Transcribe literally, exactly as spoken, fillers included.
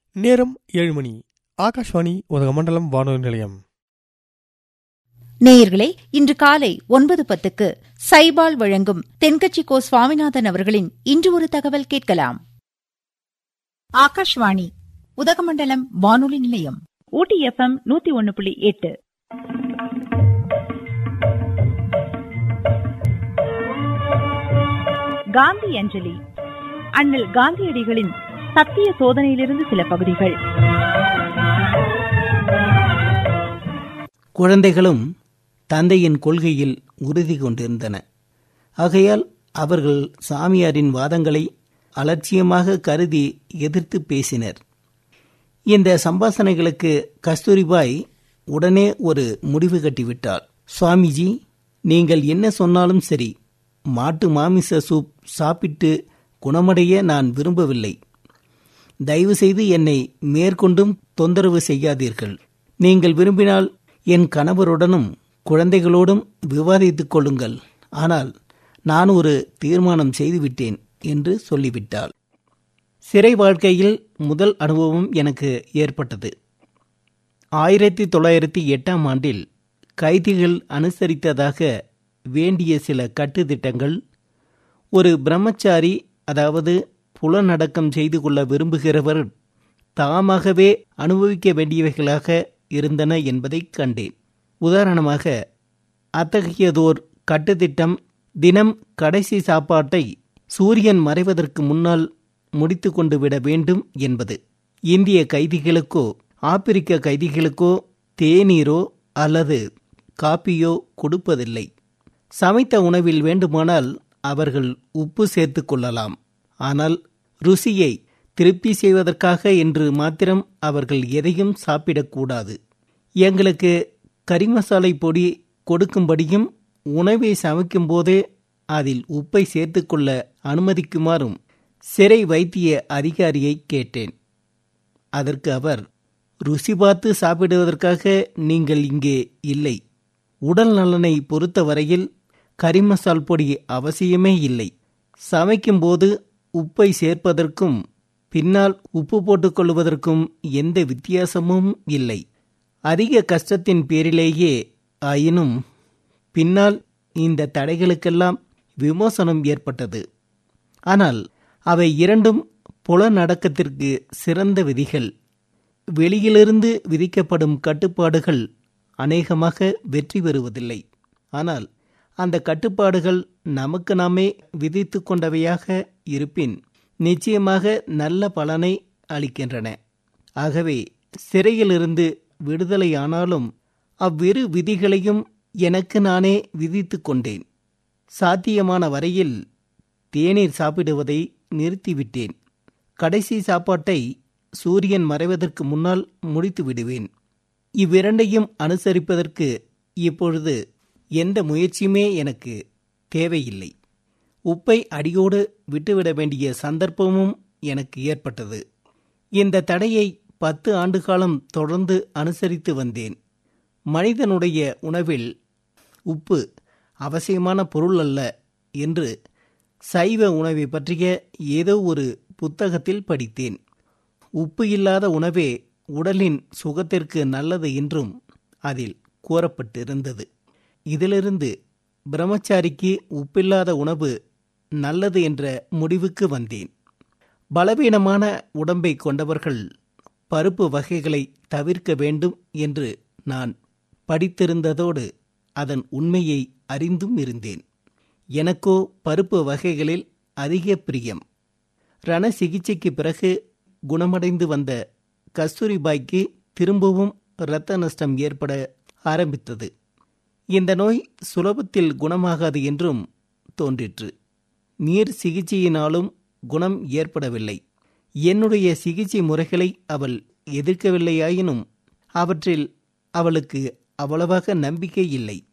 நேரம் ஏழு மணி. ஆகாஷ்வாணி உதகமண்டலம் வானொலி நிலையம். நேயர்களே, இன்று காலை ஒன்பது பத்துக்கு சைபால் வழங்கும் தென்கட்சி கோ சுவாமிநாதன் அவர்களின் இன்று ஒரு தகவல் கேட்கலாம். ஆகாஷ்வாணி உதகமண்டலம் வானொலி நிலையம். ஊட்டி எஃப்எம் நூத்தி ஒன்னு புள்ளி எட்டு. காந்தி அஞ்சலி. அண்ணல் காந்தியடிகளின் சத்திய சோதனையிலிருந்து சில பகுதிகள். குழந்தைகளும் தந்தையின் கொள்கையில் உறுதி கொண்டிருந்தன. ஆகையால் அவர்கள் சாமியாரின் வாதங்களை அலட்சியமாக கருதி எதிர்த்து பேசினர். இந்த சம்பாஷணைகளுக்கு கஸ்தூரிபாய் உடனே ஒரு முடிவு கட்டிவிட்டாள். சுவாமிஜி, நீங்கள் என்ன சொன்னாலும் சரி, மாட்டு மாமிச சூப் சாப்பிட்டு குணமடைய நான் விரும்பவில்லை. தயவு செய்து என்னை மேற்கொண்டும் தொந்தரவு செய்யாதீர்கள். நீங்கள் விரும்பினால் என் கணவருடனும் குழந்தைகளோடும் விவாதித்துக் கொள்ளுங்கள். ஆனால் நான் ஒரு தீர்மானம் செய்துவிட்டேன் என்று சொல்லிவிட்டாள். சிறை வாழ்க்கையில் முதல் அனுபவம் எனக்கு ஏற்பட்டது. ஆயிரத்தி தொள்ளாயிரத்தி எட்டாம் ஆண்டில் கைதிகள் அனுசரித்ததாக வேண்டிய சில கட்டுத்திட்டங்கள் ஒரு பிரம்மச்சாரி, அதாவது புலனடக்கம் செய்து கொள்ள விரும்புகிறவர் தாமாகவே அனுபவிக்க வேண்டியவைகளாக இருந்தன என்பதை கண்டேன். உதாரணமாக, அத்தகையதோர் கட்டுத்திட்டம் தினம் கடைசி சாப்பாட்டை சூரியன் மறைவதற்கு முன்னால் முடித்து கொண்டு விட வேண்டும் என்பது. இந்திய கைதிகளுக்கோ ஆப்பிரிக்க கைதிகளுக்கோ தேநீரோ அல்லது காப்பியோ கொடுப்பதில்லை. சமைத்த உணவில் வேண்டுமானால் அவர்கள் உப்பு சேர்த்து கொள்ளலாம். ஆனால் ருசியை திருப்தி செய்வதற்காக என்று மாத்திரம் அவர்கள் எதையும் சாப்பிடக்கூடாது. எங்களுக்கு கரிமசாலை பொடி கொடுக்கும்படியும் உணவை சமைக்கும் போதே அதில் உப்பை சேர்த்துக்கொள்ள அனுமதிக்குமாறும் சிறை வைத்திய அதிகாரியை கேட்டேன். அதற்கு அவர், ருசி பார்த்து சாப்பிடுவதற்காக நீங்கள் இங்கே இல்லை. உடல் நலனை பொறுத்தவரையில் கரிமசால் பொடி அவசியமே இல்லை. சமைக்கும்போது உப்பை சேர்ப்பதற்கும் பின்னால் உப்பு போட்டுக்கொள்வதற்கும் எந்த வித்தியாசமும் இல்லை. அதிக கஷ்டத்தின் பேரிலேயே ஆயினும் பின்னால் இந்த தடைகளுக்கெல்லாம் விமோசனம் ஏற்பட்டது. ஆனால் அவை இரண்டும் புலனடக்கத்திற்கு சிறந்த விதிகள். வெளியிலிருந்து விதிக்கப்படும் கட்டுப்பாடுகள் அநேகமாக வெற்றி பெறுவதில்லை. ஆனால் அந்த கட்டுப்பாடுகள் நமக்கு நாமே விதித்து கொண்டவையாக இருப்பின் நிச்சயமாக நல்ல பலனை அளிக்கின்றன. ஆகவே சிறையிலிருந்து விடுதலையானாலும் அவ்விரு விதிகளையும் எனக்கு நானே விதித்து கொண்டேன். சாத்தியமான வரையில் தேநீர் சாப்பிடுவதை நிறுத்திவிட்டேன். கடைசி சாப்பாட்டை சூரியன் மறைவதற்கு முன்னால் முடித்து விடுவேன். இவ்விரண்டையும் அனுசரிப்பதற்கு இப்பொழுது எந்த முயற்சியுமே எனக்கு தேவையில்லை. உப்பை அடியோடு விட்டுவிட வேண்டிய சந்தர்ப்பமும் எனக்கு ஏற்பட்டது. இந்த தடையை பத்து ஆண்டு காலம் தொடர்ந்து அனுசரித்து வந்தேன். மனிதனுடைய உணவில் உப்பு அவசியமான பொருள் அல்ல என்று சைவ உணவை பற்றிய ஏதோ ஒரு புத்தகத்தில் படித்தேன். உப்பு இல்லாத உணவே உடலின் சுகத்திற்கு நல்லது என்றும் அதில் கூறப்பட்டிருந்தது. இதிலிருந்து பிரம்மச்சாரிக்கு உப்பில்லாத உணவு நல்லது என்ற முடிவுக்கு வந்தேன். பலவீனமான உடம்பை கொண்டவர்கள் பருப்பு வகைகளை தவிர்க்க வேண்டும் என்று நான் படித்திருந்ததோடு அதன் உண்மையை அறிந்தும் இருந்தேன். எனக்கோ பருப்பு வகைகளில் அதிக பிரியம். ரண சிகிச்சைக்கு பிறகு குணமடைந்து வந்த கஸ்தூரிபாய்க்கு திரும்பவும் இரத்த நஷ்டம் ஏற்பட ஆரம்பித்தது. இந்த நோய் சுலபத்தில் குணமாகாது என்றும் தோன்றிற்று. நீர் சிகிச்சையினாலும் குணம் ஏற்படவில்லை. என்னுடைய சிகிச்சை முறைகளை அவள் எதிர்க்கவில்லையாயினும் அவற்றில் அவளுக்கு அவ்வளவாக நம்பிக்கை இல்லை.